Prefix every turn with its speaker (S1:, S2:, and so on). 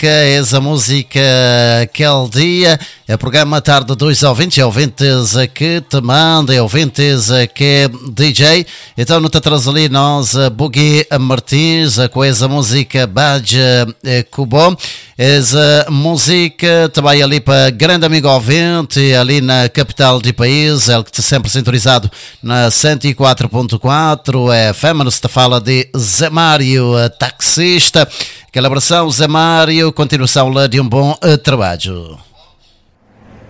S1: essa música aquele dia, é o programa Tarde dos ouvintes que te manda, ouvintes que é DJ, então não te traz ali nós, Boogie Martins, com essa música Badge Cubo, essa música também ali para grande amigo ouvinte, ali na capital do país, ele que está sempre sintonizado na 104.4 FM, se te fala de Zé Mário, taxista. Aquela abração, Zé Mário, continuação lá de um bom trabalho.